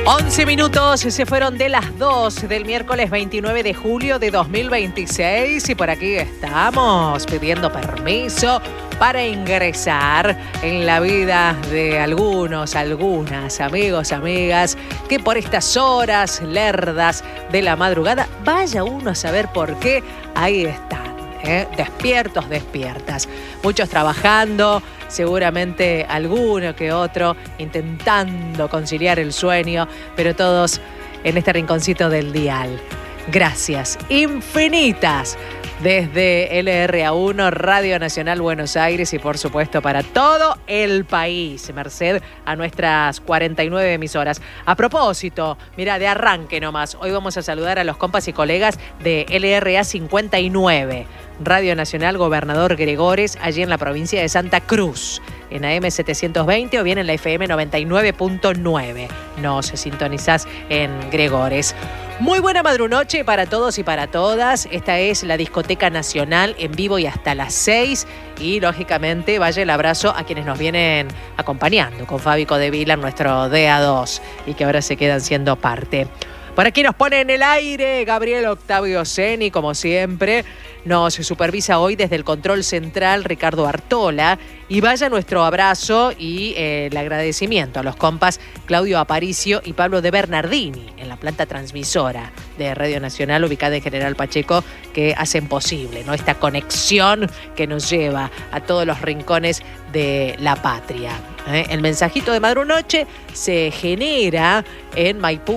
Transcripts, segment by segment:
11 minutos se fueron de las 2 del miércoles 29 de julio de 2026 y por aquí estamos pidiendo permiso para ingresar en la vida de algunas amigos, amigas, que por estas horas lerdas de la madrugada, vaya uno a saber por qué, ahí están. Despiertos, despiertas. Muchos trabajando, seguramente alguno que otro intentando conciliar el sueño, pero todos en este rinconcito del dial. Gracias infinitas desde LRA1, Radio Nacional Buenos Aires y por supuesto para todo el país, merced a nuestras 49 emisoras. A propósito, mira, de arranque nomás, hoy vamos a saludar a los compas y colegas de LRA 59, Radio Nacional Gobernador Gregores, allí en la provincia de Santa Cruz, en AM 720 o bien en la FM 99.9. Nos sintonizás en Gregores. Muy buena madrunoche para todos y para todas. Esta es la Discoteca Nacional en vivo y hasta las 6. Y lógicamente vaya el abrazo a quienes nos vienen acompañando con Fabi Codevila, nuestro DA2, y que ahora se quedan siendo parte. Por aquí nos pone en el aire Gabriel Octavio Seni, como siempre. Nos supervisa hoy desde el control central Ricardo Artola. Y vaya nuestro abrazo y el agradecimiento a los compas Claudio Aparicio y Pablo de Bernardini en la planta transmisora de Radio Nacional ubicada en General Pacheco, que hacen posible, ¿no?, esta conexión que nos lleva a todos los rincones de la patria. El mensajito de madrunoche se genera en Maipú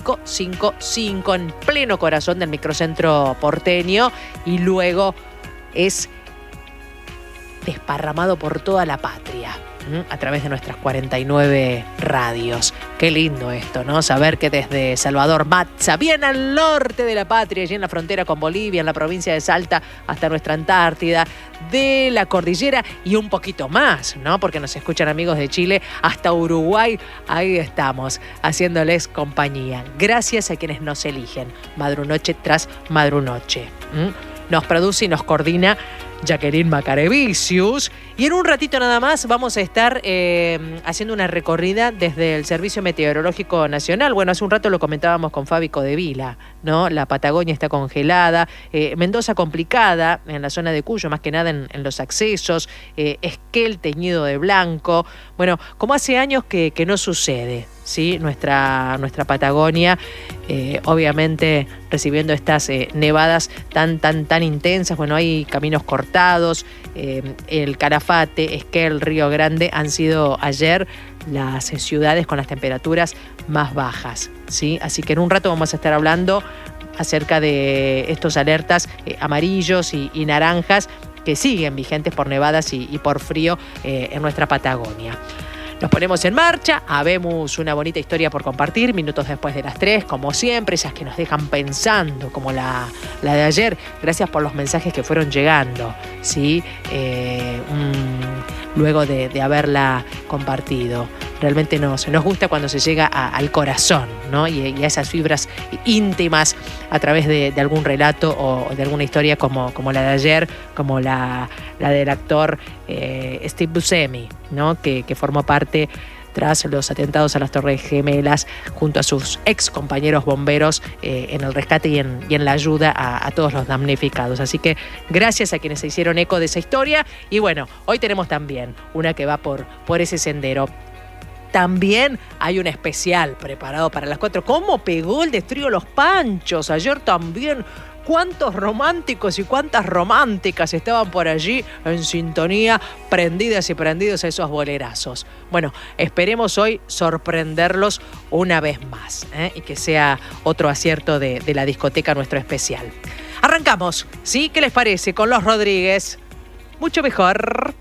555, en pleno corazón del microcentro porteño, y luego es desparramado por toda la patria a través de nuestras 49 radios. Qué lindo esto, ¿no? Saber que desde Salvador Matza, bien al norte de la patria, allí en la frontera con Bolivia, en la provincia de Salta, hasta nuestra Antártida, de la cordillera y un poquito más, ¿no? Porque nos escuchan amigos de Chile, hasta Uruguay, ahí estamos, haciéndoles compañía. Gracias a quienes nos eligen, madrunoche tras madrunoche. Nos produce y nos coordina Jacqueline Macarevicius. Y en un ratito nada más vamos a estar haciendo una recorrida desde el Servicio Meteorológico Nacional. Bueno, hace un rato lo comentábamos con Fabi Codevila, ¿no? La Patagonia está congelada, Mendoza complicada en la zona de Cuyo, más que nada en los accesos, Esquel teñido de blanco. Bueno, como hace años que no sucede, ¿sí? Nuestra Patagonia, obviamente recibiendo estas nevadas tan intensas. Bueno, hay caminos cortados, el Calafate, Esquel, Río Grande han sido ayer las ciudades con las temperaturas más bajas, ¿sí? Así que en un rato vamos a estar hablando acerca de estos alertas amarillos y naranjas que siguen vigentes por nevadas y por frío en nuestra Patagonia. Nos ponemos en marcha, habemos una bonita historia por compartir, minutos después de las 3, como siempre, esas que nos dejan pensando, como la de ayer. Gracias por los mensajes que fueron llegando, ¿sí? Luego de haberla compartido. Realmente nos gusta cuando se llega al corazón, ¿no? Y a esas fibras íntimas a través de algún relato o de alguna historia como la de ayer, como la del actor Steve Buscemi, ¿no? Que formó parte tras los atentados a las Torres Gemelas junto a sus ex compañeros bomberos en el rescate y en la ayuda a todos los damnificados. Así que gracias a quienes se hicieron eco de esa historia. Y bueno, hoy tenemos también una que va por ese sendero. También hay un especial preparado para las 4. ¿Cómo pegó el Trío Los Panchos? Ayer también. ¿Cuántos románticos y cuántas románticas estaban por allí en sintonía, prendidas y prendidos a esos bolerazos? Bueno, esperemos hoy sorprenderlos una vez más, y que sea otro acierto de la discoteca nuestro especial. Arrancamos, ¿sí? ¿Qué les parece? Con Los Rodríguez. Mucho mejor.